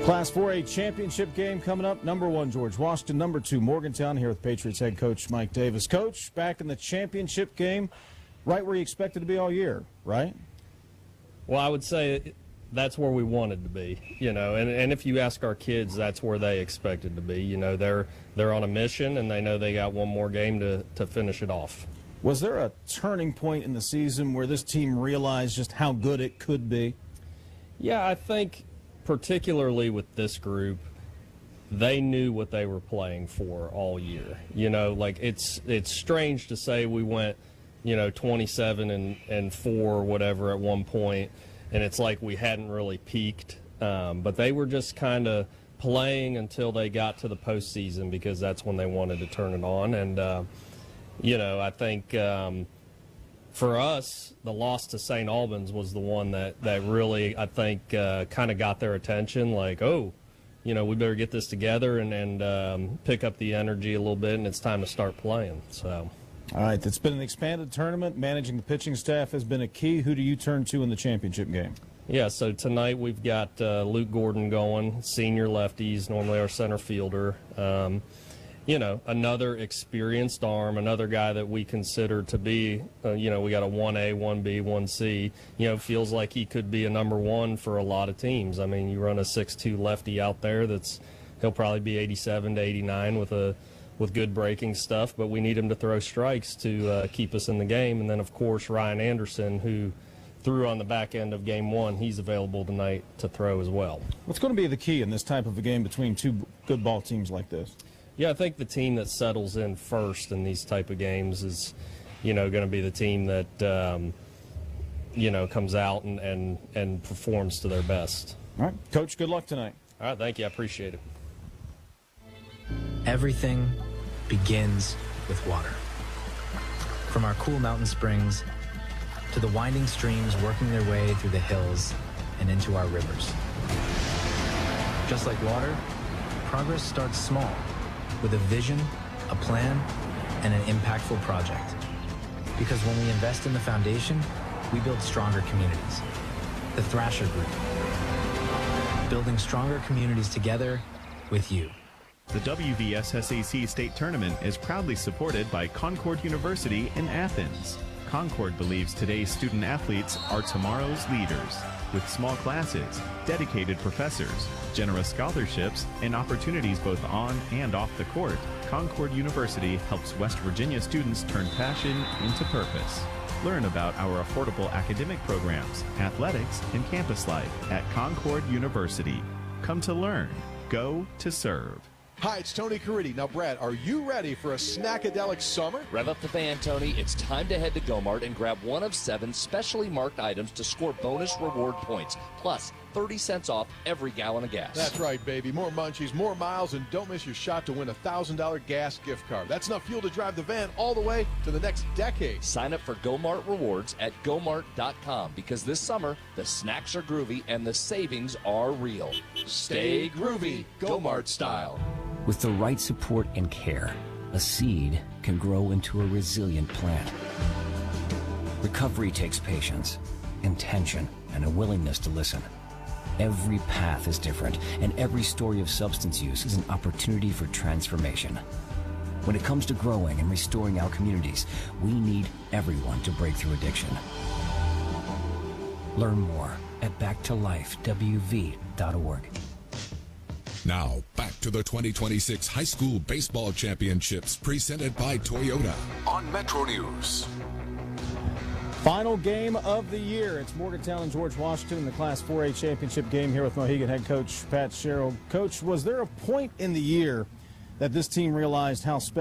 Class 4A championship game coming up. Number 1, George Washington. Number 2, Morgantown. Here with Patriots head coach Mike Davis. Coach, back in the championship game, right where you expected to be all year, right? Well, I would say that's where we wanted to be, and if you ask our kids, that's where they expected to be. They're on a mission, and they know they got one more game to finish it off. Was there a turning point in the season where this team realized just how good it could be? Yeah, I think particularly with this group, they knew what they were playing for all year. It's strange to say we went, 27 and 4 or whatever at one point, and it's like we hadn't really peaked. But they were just kind of playing until they got to the postseason because that's when they wanted to turn it on. And, I think for us, the loss to St. Albans was the one that really, I think, kind of got their attention. Like, we better get this together and pick up the energy a little bit, and it's time to start playing. So, all right, it's been an expanded tournament. Managing the pitching staff has been a key. Who do you turn to in the championship game? Yeah, so tonight we've got Luke Gordon going, senior lefties, normally our center fielder. Another experienced arm, another guy that we consider to be, we got a 1A, 1B, 1C, feels like he could be a number 1 for a lot of teams. I mean, you run a 6'2 lefty out there he'll probably be 87 to 89 with good breaking stuff, but we need him to throw strikes to keep us in the game. And then, of course, Ryan Anderson, who threw on the back end of game 1, he's available tonight to throw as well. What's going to be the key in this type of a game between two good ball teams like this? Yeah, I think the team that settles in first in these type of games is, going to be the team that, comes out and performs to their best. All right. Coach, good luck tonight. All right, thank you. I appreciate it. Everything begins with water. From our cool mountain springs to the winding streams working their way through the hills and into our rivers. Just like water, progress starts small, with a vision, a plan, and an impactful project. Because when we invest in the foundation, we build stronger communities. The Thrasher Group. Building stronger communities together with you. The WVSSAC State Tournament is proudly supported by Concord University in Athens. Concord believes today's student athletes are tomorrow's leaders. With small classes, dedicated professors, generous scholarships, and opportunities both on and off the court, Concord University helps West Virginia students turn passion into purpose. Learn about our affordable academic programs, athletics, and campus life at Concord University. Come to learn. Go to serve. Hi, it's Tony Caridi. Now, Brad, are you ready for a snackadelic summer? Rev up the fan, Tony. It's time to head to Go-Mart and grab one of 7 specially marked items to score bonus reward points, plus 30 cents off every gallon of gas. That's right, baby. More munchies, more miles, and don't miss your shot to win a $1,000 gas gift card. That's enough fuel to drive the van all the way to the next decade. Sign up for Go-Mart Rewards at GoMart.com because this summer, the snacks are groovy and the savings are real. Stay groovy, Go-Mart style. With the right support and care, a seed can grow into a resilient plant. Recovery takes patience, intention, and a willingness to listen. Every path is different, and every story of substance use is an opportunity for transformation. When it comes to growing and restoring our communities, we need everyone to break through addiction. Learn more at backtolifewv.org. Now, back to the 2026 High School Baseball Championships presented by Toyota on Metro News. Final game of the year. It's Morgantown and George Washington in the Class 4A championship game here with Mohegan head coach Pat Sherrill. Coach, was there a point in the year that this team realized how special